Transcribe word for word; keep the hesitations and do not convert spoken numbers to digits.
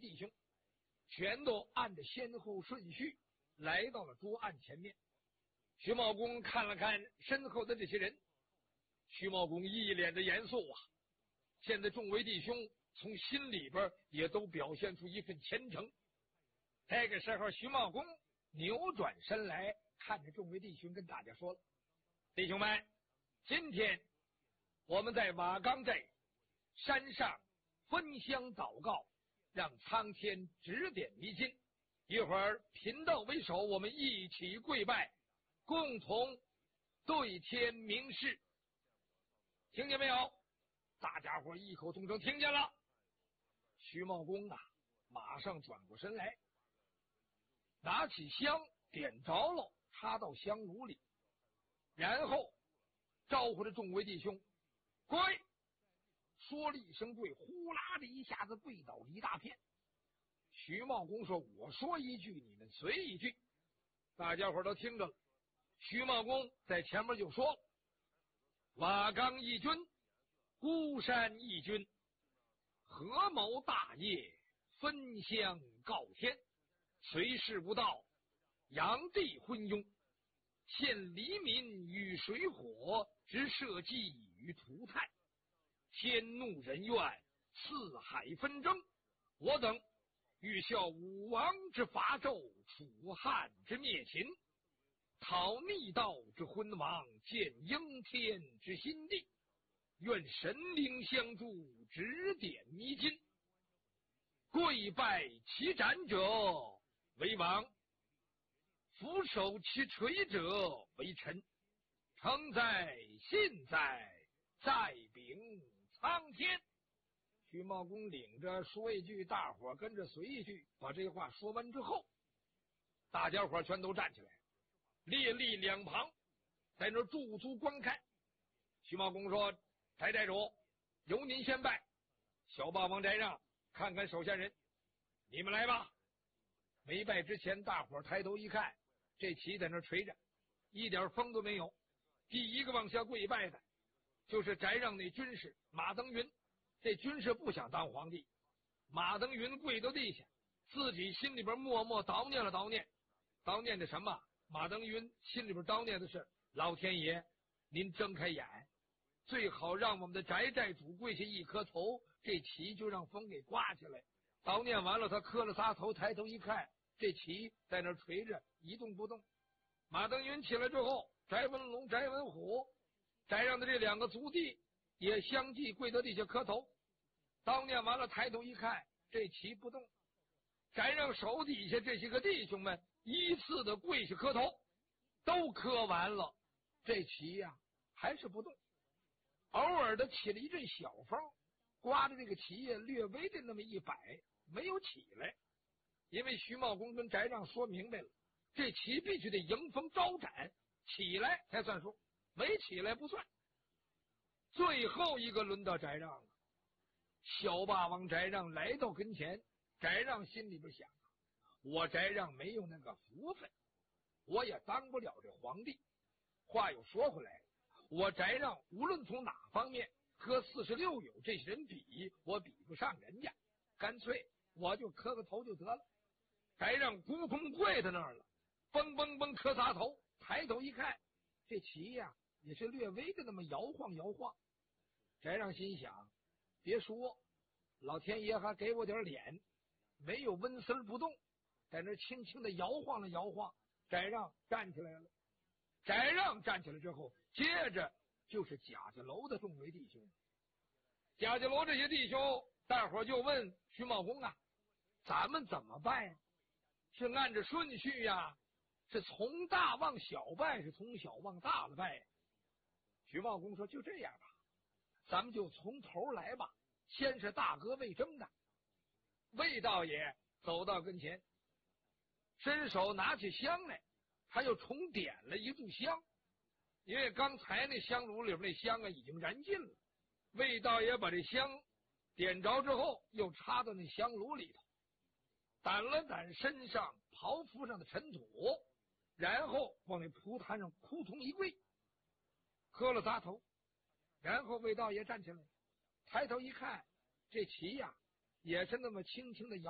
弟兄全都按着先后顺序来到了桌案前面。徐茂公看了看身后的这些人，徐茂公一脸的严肃啊。现在众位弟兄从心里边也都表现出一份虔诚。这个时候，徐茂公扭转身来，看着众位弟兄，跟大家说了：“弟兄们，今天我们在瓦岗寨山上分香祷告，让苍天指点迷津。一会儿贫道为首，我们一起跪拜，共同对天明誓。听见没有？”大家伙异口同声听见了。徐茂公啊，马上转过身来，拿起香点着了，插到香炉里，然后招呼着众位弟兄跪。说了一声跪，呼啦的一下子跪倒了一大片。徐茂公说：“我说一句，你们随一句。”大家伙都听着了。徐茂公在前面就说了：“瓦岗义军，孤山义军，合谋大业，分香告天，随事不到，阳地昏庸，陷黎民于水火，直社稷于涂炭，天怒人怨，四海纷争。我等欲效武王之伐纣，楚汉之灭秦，讨逆道之昏王，建应天之新地。愿神灵相助，指点迷津。跪拜其斩者为王，俯首其垂者为臣。诚在信在，在禀苍天。”徐茂公领着说一句，大伙跟着随一句。把这话说完之后，大家伙全都站起来，列立两旁，在那驻足观看。徐茂公说：“翟寨主，由您先拜。小霸王翟让，看看手下人，你们来吧。”没拜之前，大伙抬头一看，这旗在那垂着，一点风都没有。第一个往下跪拜的就是翟让那军士马登云。这军士不想当皇帝，马登云跪到地下，自己心里边默默叨念了叨念。叨念的什么？马登云心里边叨念的是：老天爷，您睁开眼，最好让我们的翟寨主跪下一磕头，这旗就让风给刮起来。叨念完了，他磕了仨头，抬头一看，这旗在那垂着，一动不动。马登云起来之后，翟文龙、翟文虎、翟让的这两个族弟也相继跪到地下磕头。叨念完了，抬头一看，这旗不动。翟让手底下这些个弟兄们依次的跪下磕头，都磕完了，这旗呀、啊、还是不动。偶尔的起了一阵小风，刮着这个旗呀略微的那么一摆，没有起来。因为徐茂公跟翟让说明白了，这旗必须得迎风招展，起来才算数，没起来不算。最后一个轮到翟让了。小霸王翟让来到跟前，翟让心里边想：我翟让没有那个福分，我也当不了这皇帝。话又说回来，我翟让无论从哪方面和四十六友这些人比，我比不上人家，干脆我就磕个头就得了。翟让咕空跪在那儿了，嘣嘣嘣磕仨头，抬头一看，这旗呀、啊、也是略微的那么摇晃摇晃。翟让心想，别说，老天爷还给我点脸，没有温丝不动，在那轻轻的摇晃了摇晃。翟让站起来了。翟让站起来之后，接着就是贾家楼的众位弟兄。贾家楼这些弟兄，大伙就问徐茂公啊，咱们怎么拜啊？是按着顺序呀？是从大往小拜，是从小往大了拜？徐茂公说：就这样吧，咱们就从头来吧。先是大哥魏征的。魏道爷走到跟前，伸手拿起香来，他又重点了一炷香，因为刚才那香炉里边那香啊已经燃尽了。魏道爷把这香点着之后，又插到那香炉里头，掸了掸身上袍服上的尘土，然后往那蒲坛上扑通一跪，磕了仨头。然后魏道爷站起来，抬头一看，这旗呀、啊、也是那么轻轻的摇